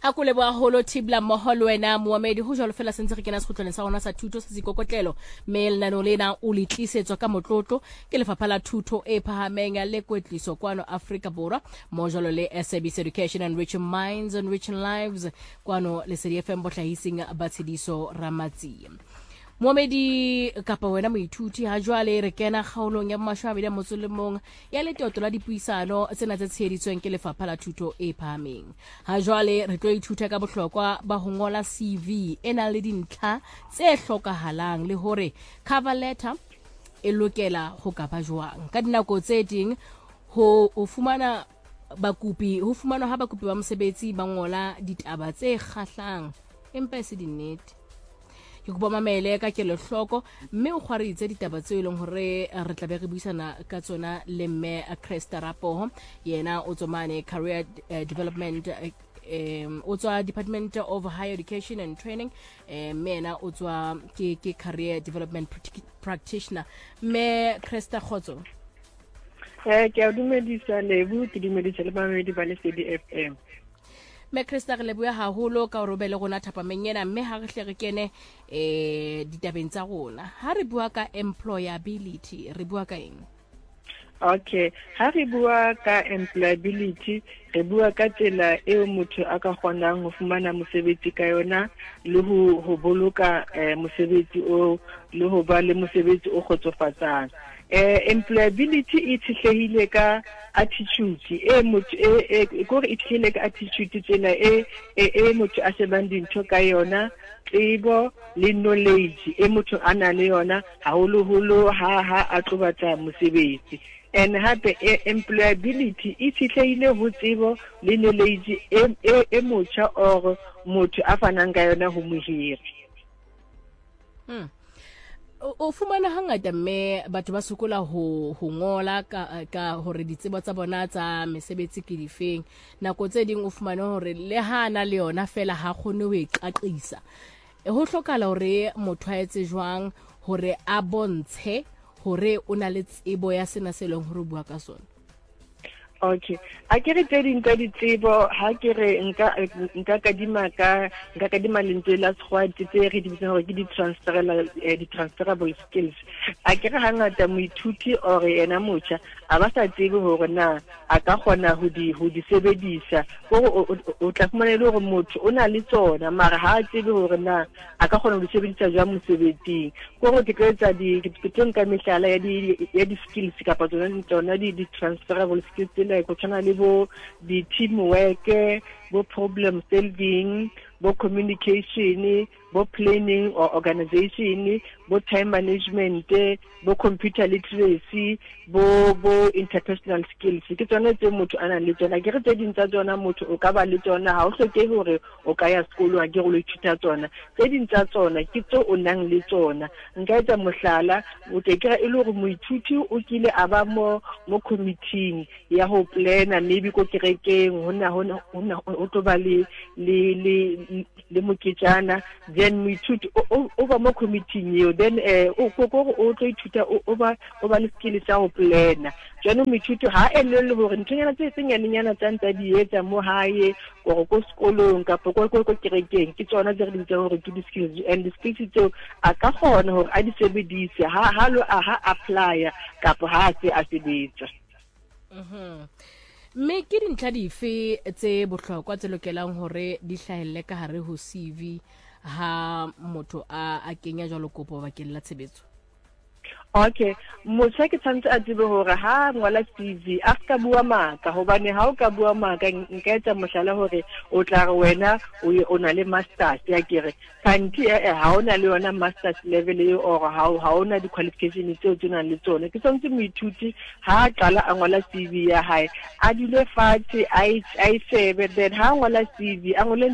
a kole boa holo Thibla mmoho le wena moamedi ho jalo fela sentse re kena sekhutlwane sa rona sa thuto sa sikokotlelo mme lenano lena o le tlisetswa ka motlotlo ke lefapha la thuto e phahameng le kwetliso kwano Afrika Borwa mo jalo le SABC Education Enriching Minds Enriching Lives kwano le Lesedi FM bohlahising ba tshediso Ramatsi. Moamedi kapa wena moithuti ha jwale re kena kgaolong ya mashwabedi motsolemong ya letoto la dipuisano tsena tse tsheditsweng ke lefapha la thuto e phahameng. Ha jwale re tlo ithuta ka bohlokwa ba ho ngola CV ena le dintlha tse hlokahalang le hore cover letter e lokela ho ka ba jwang. Ka dinako tse ding ho fumana bakopi ho fumanwa ha bakopi ba mosebetsi ba ngola ditaba tse kgahlang empa se dinnete. Ke go mamele ka kelo hloko mme o khwaritse ditaba tse ileng hore re tla be re buisana ka tsona le mme Cresta Rapoho yena o tsomane career development o tswa Department of Higher Education and Training mena o tswa ke career development practitioner me Cresta khotso ke a dumedisa lebu ke dumedisa le mamedi ba Lesedi FM. Me Cresta re leboya haholo ka hore be le rona thapameng ena mme ha re hle re kene ditabeng tsa rona ha re bua ka employability re bua ka eng? Okay, ha re bua ka employability re bua ka tsela eo motho a ka kgonang ho fumana mosebetsi ka yona le ho boloka mosebetsi o le ho ba le mosebetsi o khotsofatsang. Employability e tshehlehile ka attitude motho gore e tshehlehile ka attitude tsela motho a shebang dintho ka yona tsebo le knowledge motho a na le yona haholoholo ha a tlobatsa mosebetsi. And hape employability e tshehlehile ho tsebo le knowledge motho or motho a fanang ka yona ho mohiri. O fumana hangata mme batho ba sokola ho ngola ka hore ditsebo tsa bona tsa mesebetsi ke difeng nako tse ding o fumana hore le hana le yona fela ha khone ho iqaqisa ho hlokala hore motho a etse jwang hore a bontshe hore o na le tsebo ya sena se leng hore bua ka sona. Okay, a ke re tseding ka ditsebo ha ke re nka kadima lentswe la tshwati tse re di bitsa hore ke di transferable skills. A ke re hangata moithuti or ena motjha a ba sa tsebe hore na a ka kgona ho di sebedisa o tla fumana le hore motho o na le tsona mara ha a tsebe hore na a ka kgona ho di sebedisa jwang mosebetsing gore ke tla etsa ka mehlala ya di skills kapa tsona di transferable skills like go tshwana le bo di teamwork bo problem solving bo communication bo planning or organization bo time management bo computer literacy bo interpersonal skills ke tsona tse motho ana le tsona ke re tse ding tsa tsona motho o ka ba le tsona ha o hloke hore o ka ya sekolo a ke go le ithuta tsona tse ding tsa tsona ke tso o nang le tsona nka etsa mohlala o te kira e le hore moithuti o kile a ba mo committee ya ho plana maybe ko kerekeng hona o to ba le moketjana then moithuti o ba mo committee eo then o tlo ithuta o ba le skill tsa ho plana jana moithuti ha elele hore ntonyana tse tsenyanenyana tsa ntsa di etsa mo hae go sekolong kapa ko kerekeng ke tsona tse re di tsang hore ke di skills and the skills tseo a ka kgona hore a di sebedise ha apply kapa ha se a sebetsa. Me ke dintlha dife tse bohlokwa tse lokelang hore di hlahelle ka hare ho CV ha motho a kenya jwalo kopo bakeng la tshebetso? Okay, motho ke tshwantse a tsebe hore ha ngola CV a ska bua maka hobane ha o ka bua maka nka etsa mohlala hore o tla re wena o na le masters ya kere kanti ha ona le yona masters level or ha ona di qualifications tseo tse nang le tsona ke tshwantse moithuti ha qala a ngola CV ya hae a dile fatshe I save then ha ngola CV a ngole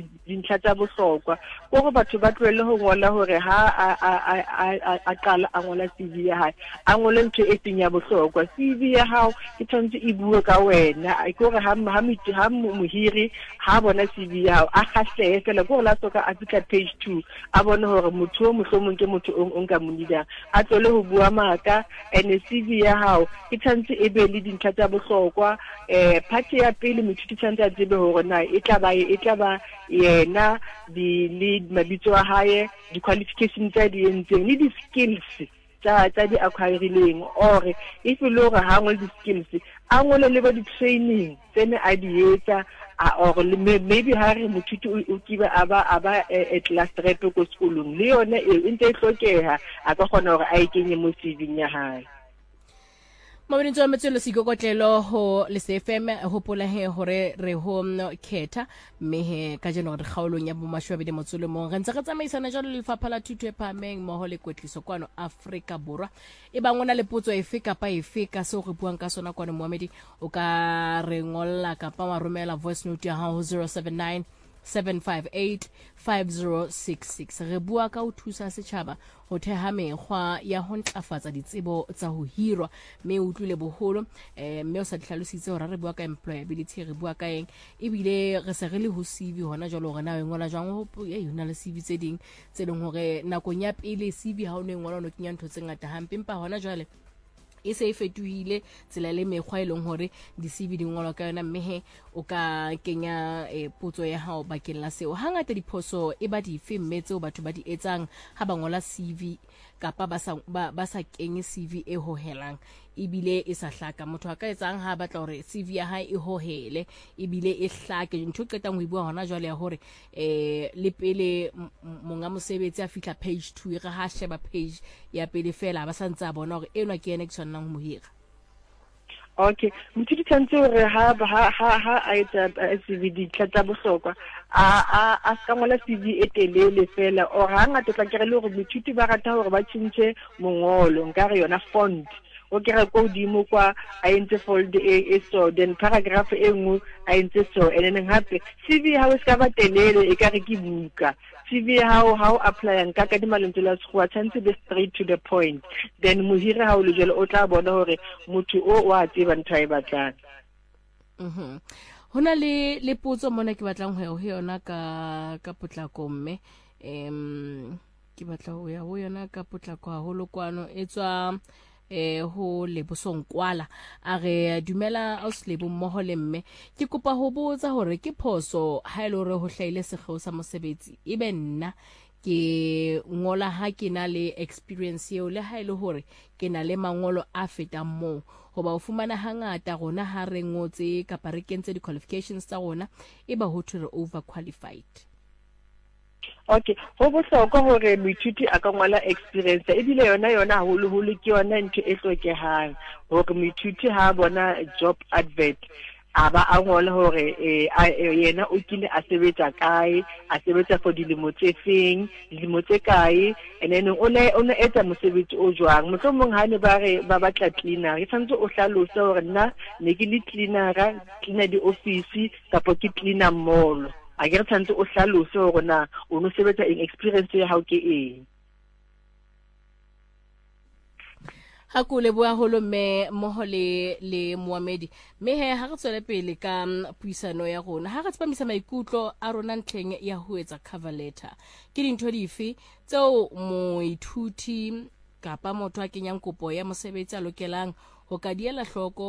dintlha tsa bohlokwa gore batho ba tlohelle ho ngola hore ha a qala a ngola ngola CV ya hae a ngole ntho e seng ya bohlokwa. CV ya hao ke tshwanetse e bue ka wena a ke gore ha mohiri ha bona CV ya hao a khahlehe fela go la soka a fika page 2 a bone hore motho o mohlomong ke motho o nka monida a tlole ho bua maka. And CV ya hao ke tshwanetse e be le dintlha tsa bohlokwa. Part ya pele moithuti tshwanetse a tsebe hore na e tla ba yena le mabitso a hae di qualifications tsa di entseng le di skills tsa di acquiring, or if you look ha ngwe di skills a ngole le ba di training tsene a di etsa, or maybe ha re mothuti o kiba aba at last rep ko sekolong le yone e ntse hlokeha a ka kgona hore a ikenye mo CV ya hae. Mabini tswa metselo sikokotlelo ho le CFM hopola he hore re ho khetha mme he ka jeno re kgaolong ya bomashwa be motsolo mo re ntse re tsamaisana jalo le lefapha la thuto e phameng mo ho le kwetliso kwano Afrika Borwa e bangona le potso efe kapa efe ka se re buang ka sona kwano Mohamedi o ka re ngolla kapa wa romela voice note ya ha 079 7585066 re bua ka o thusa setšhaba ho theha mekgwa ya ho ntlafatsa ditsebo tsa ho hirwa mme o utlwile boholo mme o sa tlhalositse hore re bua ka employability re bua ka eng ebile re se re le ho CV hona jalo hore na o ngola jwang ho yona le CV tse ding tse leng hore nakong ya pele CV ha o ne ngola no kenya ntho tse ngata hampe empa hona jwale e se e fetohile tsela le mekgwa e leng hore di-CV di ngolwa ka yona mme he o ka kenya potso ya hao bakeng la seo hangata diphoso e ba dife mme tseo batho ba di etsang ha ba ngola CV kapa ba sa kenye CV e hohelang ebile e sa hlaka motho a ka etsang ha batla hore CV ya hae e hohele ebile e hlake ntho qetang ho bua hona jwale ya hore le pele monga mosebetsi a fihla page 2 re ha sheba page ya pele fela ba santse a bona hore enwa ke ene ke tshwanang ho mohira. Okay, mothuti tshwanetse hore ha a etsa CV ditlatsa bohlokwa a ska ngola CV e telele fela or hangata tla kere le hore mothuti ba rata hore ba tshintse mongolo nkare yona font o kera ko dimo kwa a entse fold e so then paragraph e nngwe a entse so and then hape CV ha o ska ba telele e kare ke buka CV how apply nka ka di malentswe la tshwa tshantse be straight to the point then mohiri ha o le jelo o tla bona hore motho o wa tseba ntho e batlang. Hona le potso mona ke batlang ho yona ka potlako mme ke batla ho ya ho yona ka potlako haholo kwano e tswa ho Lebosong kwala a re dumela auslebo mmoho le mme ke kopa ho botsa hore ke phoso ha ile hore ho hlaile sekgeo sa mosebetsi ebe nna ke ngola ha ke na le experience eo le ha ile hore ke na le mangolo a fetang moo hoba o fumana hangata rona ha re ngotse kapa re kentse di qualifications tsa rona eba ho thwe over qualified. Okay, ho bohlokwa hore moithuti a ka ngola experience ebile yona haholo ke yona ntho e hlokehang hore moithuti ha bona job advert aba a ngola hore yena o kile a sebetsa kae a sebetsa for dilemo tse feng dilemo tse kae and then o ne etsa mosebetsi o jwang mohlomong ha ne ba batla cleaner e tshwanetse o hlalose hore nna ne ke le cleaner di office kapa ke cleaner mall a ke re tshwanetse o hlalose hore na o no sebetsa in experience ya hao ke eng. Ha ko le bua holo mme moho le Mohamedi mme he ha re tswele pele ka puisano ya rona ha re tsepamisa maikutlo a rona ntlheng ya ho etsa cover letter ke dintho dife tseo moithuti kapa motho a kenyang kopo ya mosebetsi a lokelang ho ka diela hloko